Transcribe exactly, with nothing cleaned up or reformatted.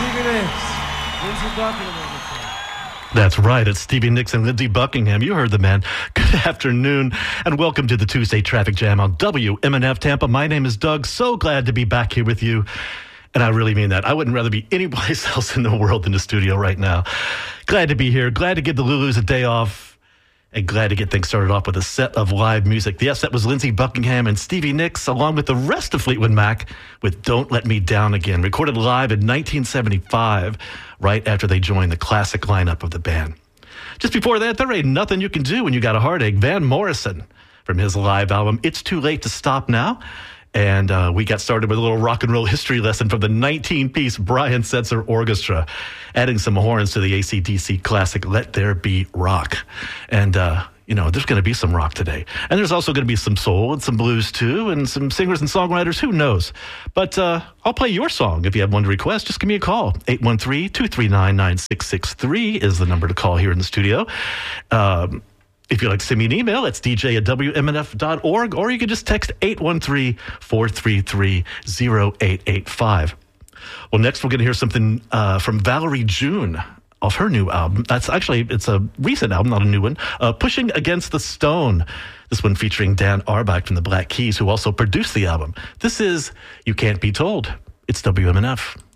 Stevie Nicks, Lindsey Buckingham. That's right. It's Stevie Nicks and Lindsey Buckingham. You heard the man. Good afternoon, and welcome to the Tuesday Traffic Jam on W M N F Tampa. My name is Doug. So glad to be back here with you, and I really mean that. I wouldn't rather be anyplace else in the world than the studio right now. Glad to be here. Glad to give the Lulus a day off. And glad to get things started off with a set of live music. Yes, that was Lindsey Buckingham and Stevie Nicks, along with the rest of Fleetwood Mac, with Don't Let Me Down Again, recorded live in nineteen seventy-five, right after they joined the classic lineup of the band. Just before that, there ain't nothing you can do when you got a heartache. Van Morrison, from his live album, It's Too Late to Stop Now. And uh, we got started with a little rock and roll history lesson from the nineteen-piece Brian Setzer Orchestra, adding some horns to the A C D C classic Let There Be Rock. And, uh, you know, there's going to be some rock today. And there's also going to be some soul and some blues, too, and some singers and songwriters. Who knows? But uh, I'll play your song. If you have one to request, just give me a call. eight one three, two three nine, nine six six three is the number to call here in the studio. Um If you'd like to send me an email, it's d j at w m n f dot org, or you can just text eight one three, four three three, zero eight eight five. Well, next we're going to hear something uh, from Valerie June off her new album. That's actually, it's a recent album, not a new one, uh, Pushing Against the Stone. This one featuring Dan Auerbach from the Black Keys, who also produced the album. This is You Can't Be Told. It's W M N F.